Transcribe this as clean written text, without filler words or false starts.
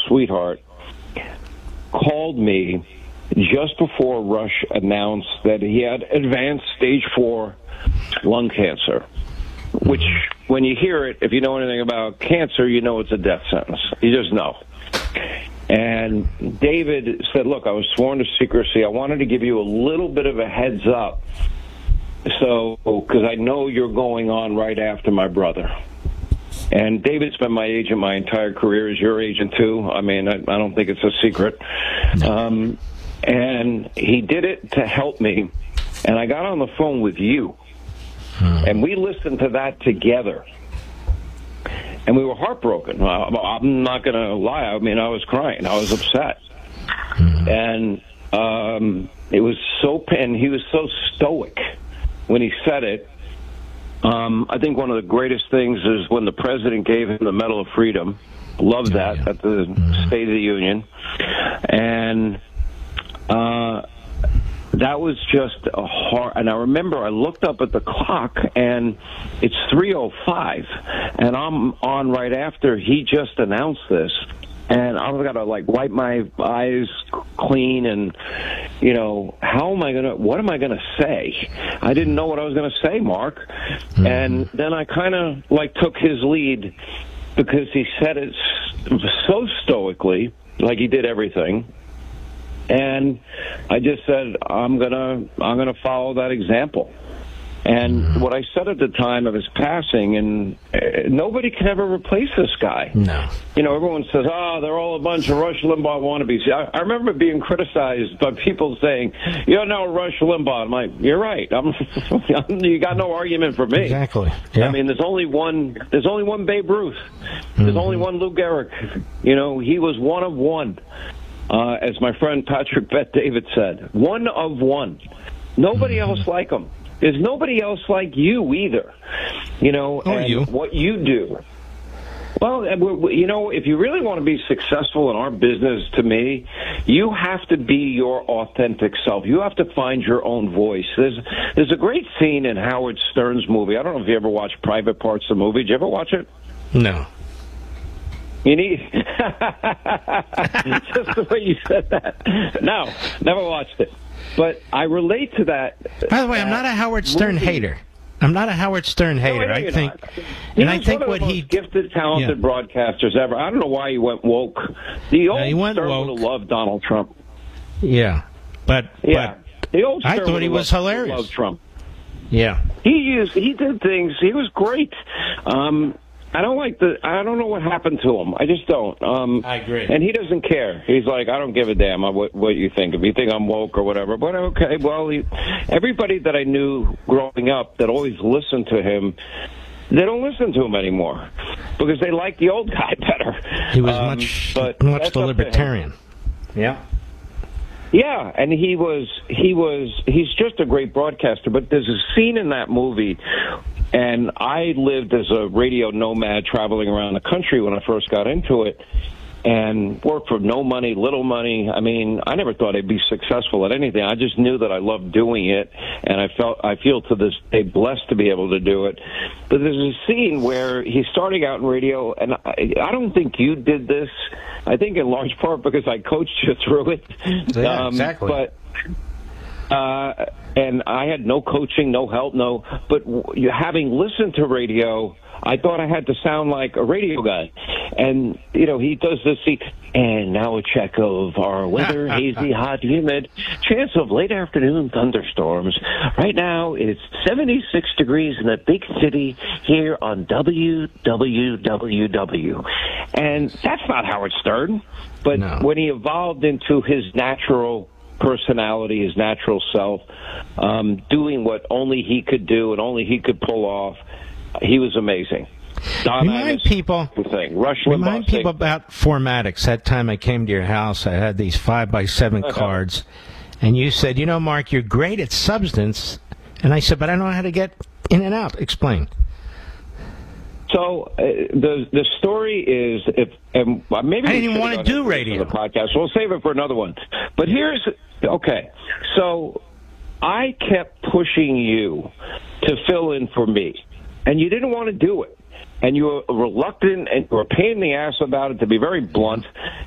sweetheart, called me just before Rush announced that he had advanced stage 4 lung cancer, which, when you hear it, if you know anything about cancer, you know it's a death sentence. You just know. And David said, look, I was sworn to secrecy. I wanted to give you a little bit of a heads up, because I know you're going on right after my brother. And David's been my agent my entire career. Is your agent, too? I mean, I don't think it's a secret. And he did it to help me. And I got on the phone with you. And we listened to that together. And we were heartbroken. I'm not going to lie. I mean, I was crying. I was upset. And it was and he was so stoic when he said it. I think one of the greatest things is when the president gave him the Medal of Freedom. Loved that at the State of the Union. And that was just a hard. And I remember I looked up at the clock, and it's 3:05, and I'm on right after he just announced this. And I've got to, wipe my eyes clean and, what am I going to say? I didn't know what I was going to say, Mark. And then I kind of, took his lead because he said it so stoically, like he did everything. And I just said, I'm gonna follow that example. And what I said at the time of his passing, and nobody can ever replace this guy. No. Everyone says, they're all a bunch of Rush Limbaugh wannabes. I remember being criticized by people saying, you're no Rush Limbaugh. I'm like, you're right. You got no argument for me. Exactly. Yeah. I mean, there's only one Babe Ruth. There's only one Lou Gehrig. He was one of one. As my friend Patrick Bet-David said, one of one. Nobody else like him. There's nobody else like you either. What you do. Well, if you really want to be successful in our business, to me, you have to be your authentic self. You have to find your own voice. There's a great scene in Howard Stern's movie. I don't know if you ever watched Private Parts of the movie. Did you ever watch it? No. You need just the way you said that. No, never watched it. But I relate to that. By the way, I'm not a Howard Stern hater. I'm not a Howard Stern hater. No, I think, and I think what he gifted, talented broadcasters ever. I don't know why he went woke. The old Stern would have loved Donald Trump. Yeah, but the old Stern I thought he was hilarious. Loved Trump. Yeah, he did things. He was great. I don't know what happened to him. I just don't. I agree. And he doesn't care. He's like, I don't give a damn what you think. If you think I'm woke or whatever. But okay, well, everybody that I knew growing up that always listened to him, they don't listen to him anymore because they like the old guy better. He was much the libertarian. Yeah. Yeah, and he's just a great broadcaster. But there's a scene in that movie, and I lived as a radio nomad traveling around the country when I first got into it, and worked for no money, little money. I mean, I never thought I'd be successful at anything. I just knew that I loved doing it, and I feel to this day blessed to be able to do it. But there's a scene where he's starting out in radio, and I don't think you did this. I think in large part because I coached you through it. Yeah, exactly. But and I had no coaching, no help, But having listened to radio, I thought I had to sound like a radio guy. And, he does this, and now a check of our weather, hazy, hot, humid, chance of late afternoon thunderstorms. Right now, it's 76 degrees in the big city here on WWWW. And that's not Howard Stern. But when he evolved into his natural personality, his natural self, doing what only he could do and only he could pull off, he was amazing. Remind people about Formatics. That time I came to your house, I had these 5x7 cards, and you said, Mark, you're great at substance. And I said, but I don't know how to get in and out. Explain. So the story is, maybe I didn't even want to do radio. The podcast. We'll save it for another one. But okay. So I kept pushing you to fill in for me, and you didn't want to do it. And you were reluctant and you were a pain in the ass about it, to be very blunt.